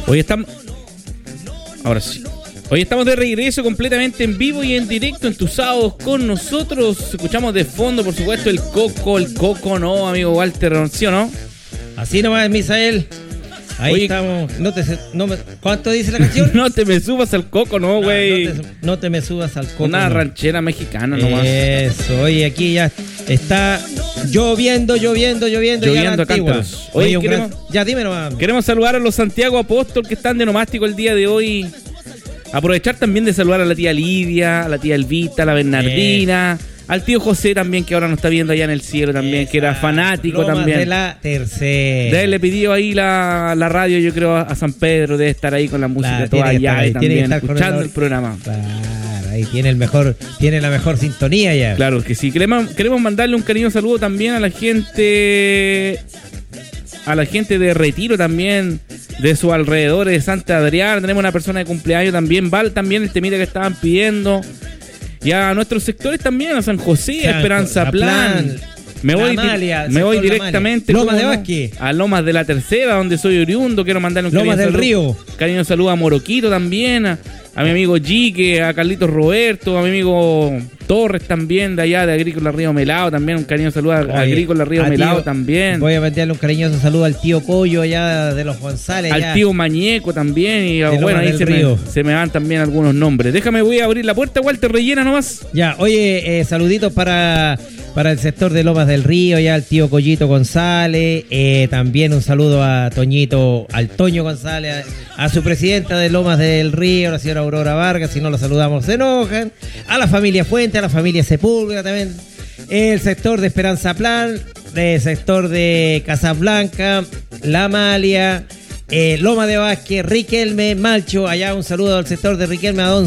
Hoy estamos... Ahora sí. Hoy estamos de regreso completamente en vivo y en directo, entusiasmados con nosotros. Escuchamos de fondo, por supuesto, el Coco, ¿no, amigo Walter? ¿Sí o no? Así nomás, Misael. Ahí Oye, estamos. ¿Cuánto dice la canción? No te me subas al Coco, no, güey. No te me subas al Coco. Una no. ranchera mexicana nomás. Eso, oye, aquí ya está lloviendo ya la antigua. Oye, ya dime nomás. Queremos saludar a los Santiago Apóstol que están de nomástico el día de hoy. Aprovechar también de saludar a la tía Lidia, a la tía Elvita, a la Bernardina, al tío José también, que ahora nos está viendo allá en el cielo también, que era fanático Lomas también. De la tercera. De él le pidió ahí la radio, yo creo, a San Pedro, debe estar ahí con la música toda allá y también escuchando el programa. Claro, ahí tiene la mejor sintonía ya. Claro que sí. Queremos mandarle un cariñoso saludo también a la gente de Retiro también, de sus alrededores, de Santa Adriana. Tenemos una persona de cumpleaños también, Val también, el temita que estaban pidiendo. Y a nuestros sectores también, a San José, a Esperanza Plan. Me voy directamente Lomas de Vázquez, a Lomas de la Tercera, donde soy oriundo. Quiero mandarle un Lomas del Río. Cariño saludo a Moroquito también, a mi amigo Jique, a Carlitos Roberto, a mi amigo Torres también, de allá de Agrícola Río Melado también. Un cariño saludo a Agrícola Río Melado también. Voy a mandarle un cariñoso saludo al tío Coyo allá de los González. Al tío Mañeco también. Y bueno, ahí se me van también algunos nombres. Voy a abrir la puerta, Walter, rellena nomás. Ya, oye, saluditos para el sector de Lomas del Río, ya al tío Collito González. También un saludo a Toño González, a su presidenta de Lomas del Río, la señora Aurora Vargas. Si no la saludamos se enojan. A la familia Fuente, a la familia Sepúlveda también. El sector de Esperanza Plan, el sector de Casablanca, La Amalia, Loma de Vázquez, Riquelme, Malcho. Allá un saludo al sector de Riquelme, a don